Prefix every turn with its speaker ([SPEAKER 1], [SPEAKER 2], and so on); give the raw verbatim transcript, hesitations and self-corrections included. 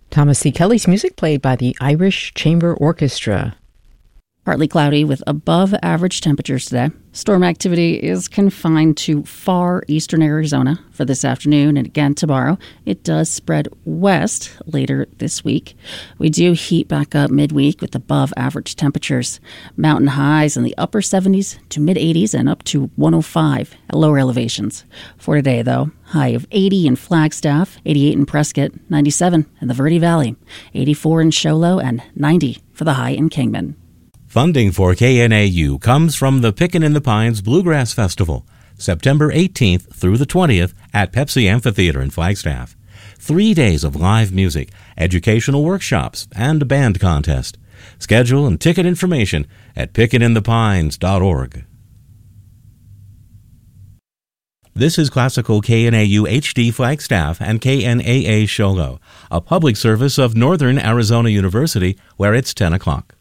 [SPEAKER 1] Thomas C. Kelly's music played by the Irish Chamber Orchestra.
[SPEAKER 2] Partly cloudy with above average temperatures today. Storm activity is confined to far eastern Arizona for this afternoon and again tomorrow. It does spread west later this week. We do heat back up midweek with above average temperatures. Mountain highs in the upper seventies to mid eighties and up to one oh five at lower elevations. For today, though, high of eighty in Flagstaff, eighty-eight in Prescott, ninety-seven in the Verde Valley, eighty-four in Show Low, and ninety for the high in Kingman.
[SPEAKER 3] Funding for K N A U comes from the Pickin' in the Pines Bluegrass Festival, September eighteenth through the twentieth at Pepsi Amphitheater in Flagstaff. Three days of live music, educational workshops, and a band contest. Schedule and ticket information at pickin in the pines dot org. This is Classical K N A U H D Flagstaff and K N A A Show Low, a public service of Northern Arizona University, where it's ten o'clock.